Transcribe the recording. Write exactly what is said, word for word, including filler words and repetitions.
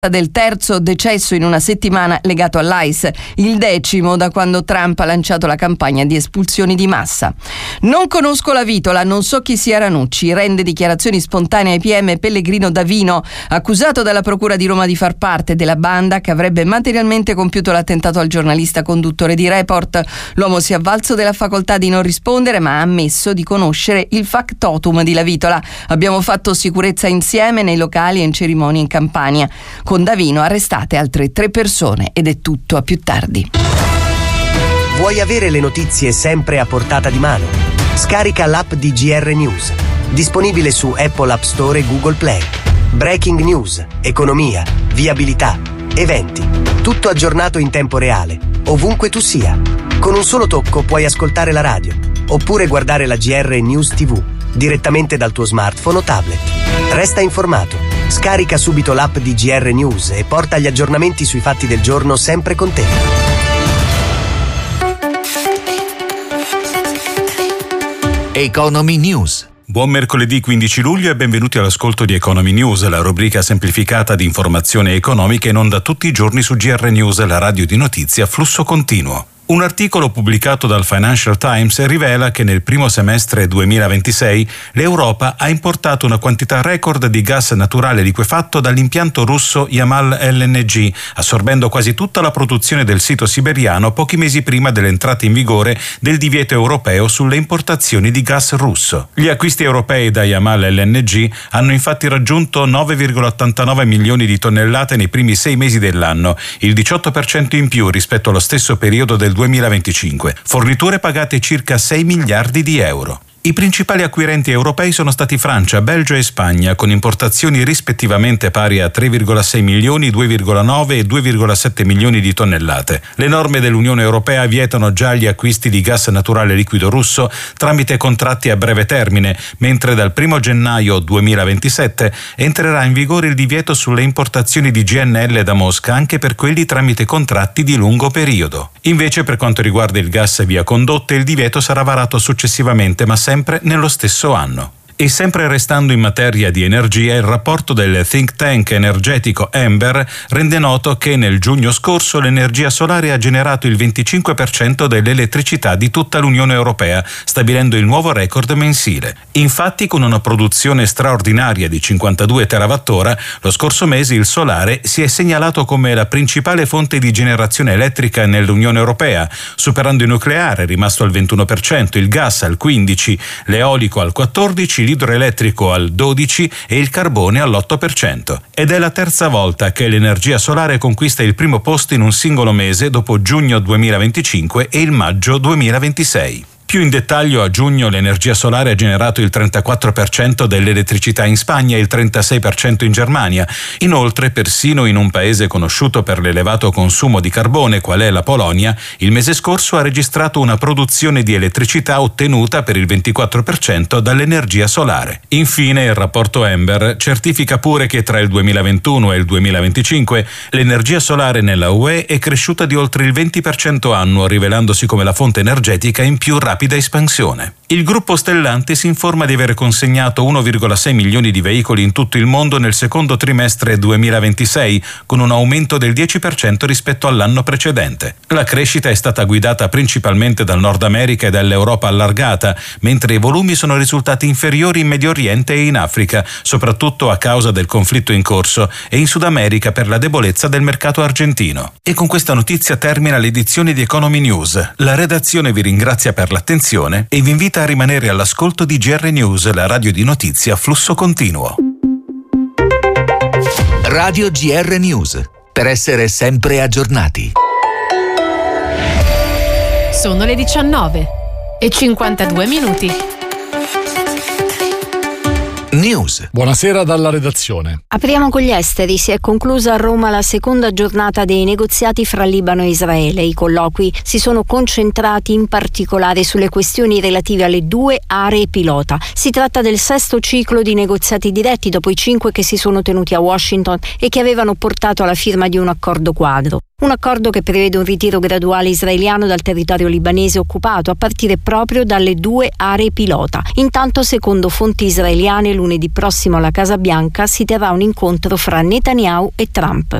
del terzo decesso in una settimana legato all'I C E, il decimo da quando Trump ha lanciato la campagna di espulsioni di massa. Non conosco la Vitola, non so chi sia Ranucci, rende dichiarazioni spontanee ai P M Pellegrino Davino, accusato dalla Procura di Roma di far parte della banda che avrebbe materialmente compiuto l'attentato al giornalista conduttore di Report. L'uomo si è avvalso della facoltà di non rispondere, ma ha ammesso di conoscere il factotum di La Vitola. Abbiamo fatto sicurezza insieme nei locali e in cerimonie in Campania. Con Davino arrestate altre tre persone ed è tutto a più tardi. Vuoi avere le notizie sempre a portata di mano? Scarica l'app di G R News, disponibile su Apple App Store e Google Play. Breaking news, economia, viabilità, eventi, tutto aggiornato in tempo reale, ovunque tu sia. Con un solo tocco puoi ascoltare la radio, oppure guardare la G R News tivù, direttamente dal tuo smartphone o tablet. Resta informato. Scarica subito l'app di G R News e porta gli aggiornamenti sui fatti del giorno sempre con te. Economy News. Buon mercoledì quindici luglio e benvenuti all'ascolto di Economy News, la rubrica semplificata di informazioni economiche in onda tutti i giorni su G R News, la radio di notizie a flusso continuo. Un articolo pubblicato dal Financial Times rivela che nel primo semestre duemilaventisei l'Europa ha importato una quantità record di gas naturale liquefatto dall'impianto russo Yamal L N G, assorbendo quasi tutta la produzione del sito siberiano pochi mesi prima dell'entrata in vigore del divieto europeo sulle importazioni di gas russo. Gli acquisti europei da Yamal L N G hanno infatti raggiunto nove virgola ottantanove milioni di tonnellate nei primi sei mesi dell'anno, il diciotto per cento in più rispetto allo stesso periodo del duemilaventicinque, forniture pagate circa sei miliardi di euro. I principali acquirenti europei sono stati Francia, Belgio e Spagna, con importazioni rispettivamente pari a tre virgola sei milioni, due virgola nove e due virgola sette milioni di tonnellate. Le norme dell'Unione Europea vietano già gli acquisti di gas naturale liquido russo tramite contratti a breve termine, mentre dal primo gennaio duemilaventisette entrerà in vigore il divieto sulle importazioni di G N L da Mosca anche per quelli tramite contratti di lungo periodo. Invece, per quanto riguarda il gas via condotte, il divieto sarà varato successivamente, ma sempre nello stesso anno. E sempre restando in materia di energia, il rapporto del think tank energetico Ember rende noto che nel giugno scorso l'energia solare ha generato il venticinque per cento dell'elettricità di tutta l'Unione Europea, stabilendo il nuovo record mensile. Infatti, con una produzione straordinaria di cinquantadue terawattora, lo scorso mese il solare si è segnalato come la principale fonte di generazione elettrica nell'Unione Europea, superando il nucleare, rimasto al ventuno per cento, il gas al quindici per cento, l'eolico al quattordici per cento, l'idroelettrico al dodici per cento e il carbone all'otto per cento. Ed è la terza volta che l'energia solare conquista il primo posto in un singolo mese dopo giugno duemilaventicinque e il maggio duemilaventisei. Più in dettaglio, a giugno l'energia solare ha generato il trentaquattro per cento dell'elettricità in Spagna e il trentasei per cento in Germania. Inoltre, persino in un paese conosciuto per l'elevato consumo di carbone, qual è la Polonia, il mese scorso ha registrato una produzione di elettricità ottenuta per il ventiquattro per cento dall'energia solare. Infine, il rapporto Ember certifica pure che tra il duemilaventuno e il duemilaventicinque l'energia solare nella U E è cresciuta di oltre il venti per cento annuo, rivelandosi come la fonte energetica in più rapida espansione. Il gruppo Stellantis informa di aver consegnato uno virgola sei milioni di veicoli in tutto il mondo nel secondo trimestre duemilaventisei, con un aumento del dieci per cento rispetto all'anno precedente. La crescita è stata guidata principalmente dal Nord America e dall'Europa allargata, mentre i volumi sono risultati inferiori in Medio Oriente e in Africa, soprattutto a causa del conflitto in corso, e in Sud America per la debolezza del mercato argentino. E con questa notizia termina l'edizione di Economy News. La redazione vi ringrazia per l'attenzione e vi invita a rimanere all'ascolto di G R News, la radio di notizie a flusso continuo. Radio G R News, per essere sempre aggiornati. Sono le diciannove e cinquantadue minuti. News. Buonasera dalla redazione. Apriamo con gli esteri. Si è conclusa a Roma la seconda giornata dei negoziati fra Libano e Israele. I colloqui si sono concentrati in particolare sulle questioni relative alle due aree pilota. Si tratta del sesto ciclo di negoziati diretti dopo i cinque che si sono tenuti a Washington e che avevano portato alla firma di un accordo quadro. Un accordo che prevede un ritiro graduale israeliano dal territorio libanese occupato a partire proprio dalle due aree pilota. Intanto, secondo fonti israeliane, lunedì prossimo alla Casa Bianca si terrà un incontro fra Netanyahu e Trump.